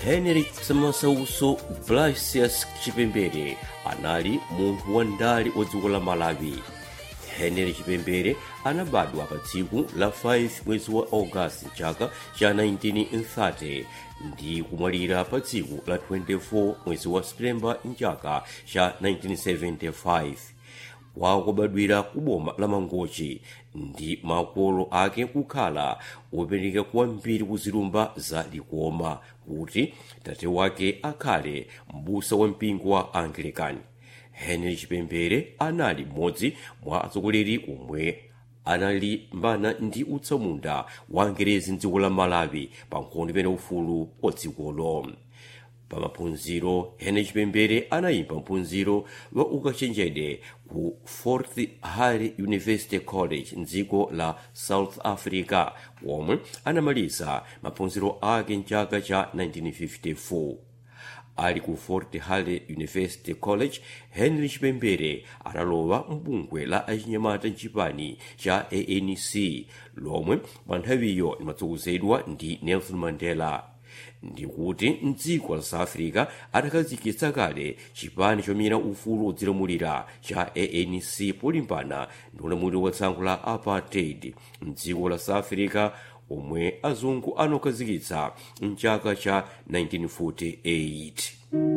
Henry Samasauso Blasius Chipembere anali munthu wandale wa dziko la Malawi. Henry Chipembere anabadwa pa tsiku la 5 mwezi wa August chaka cha 1930 ndi kumwalira pa tsiku la 24 mwezi wa September chaka cha 1975. wakubadwira ku boma la Mangochi ndi makolo ake kukhala wopereka kwambiri ku zilumba za Likoma kuti tate wake akhale m'busa wa mpingo wa Anglican. Henry Chipembere anali mmodzi mwa atsogoleri omwe analimbana ndi utsamunda wa Angerezi m'dziko la Malawi pa nkhondo imene ufulu wa dzikolo. Pa maphunziro Henry Chipembere anayimba mphunziro wa ukachenjede ku Fort Hare University College m'dziko la South Africa omwe anamaliza maphunziro ake mchaka cha 1954. ali ku Fort Hare University College, Henry Chipembere analowa m'bungwe la achinyamata m'chipani cha ANC lomwe pa nthawiyo limatsogozedwa ndi Nelson Mandela. ndikuti m'dziko la South Africa adakhazikitsa kale chipani chomira ufulu odzilamulira cha ANC polimbana ndi ulamuliro wa tsankho la apartheid m'dziko la South Africa omwe azungu anakhazikitsa mchaka cha 1948.